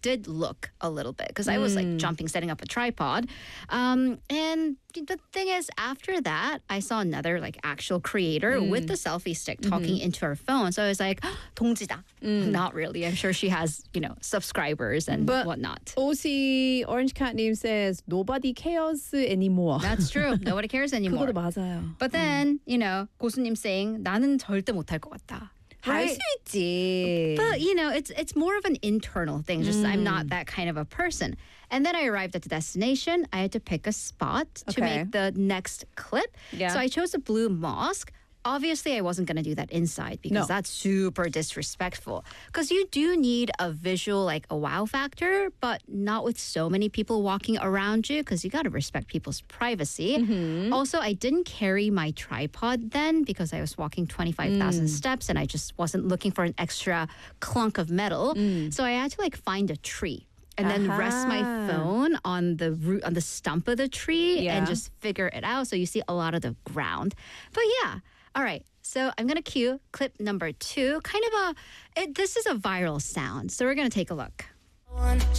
did look a little bit because I was like jumping, setting up a tripod. And the thing is, after that, I saw another like actual creator with the selfie stick talking into her phone. So I was like, 동지다. Not really. I'm sure she has, subscribers and whatnot. OC Orange Cat Name says nobody cares anymore. That's true. Nobody cares anymore. 그것도 맞아요. But then, 고수님 saying 나는 절대 못할 것 같다. 할 수 있지. But it's more of an internal thing. Just I'm not that kind of a person. And then I arrived at the destination. I had to pick a spot to make the next clip. Yeah. So I chose a blue mosque. Obviously, I wasn't going to do that inside because that's super disrespectful. Because you do need a visual, like a wow factor, but not with so many people walking around you because you got to respect people's privacy. Also, I didn't carry my tripod then because I was walking 25,000 steps and I just wasn't looking for an extra clunk of metal. So I had to find a tree. And then rest my phone on the root, on the stump of the tree and just figure it out. So you see a lot of the ground. But yeah. All right, so I'm going to cue clip number 2. This is a viral sound, so we're going to take a look.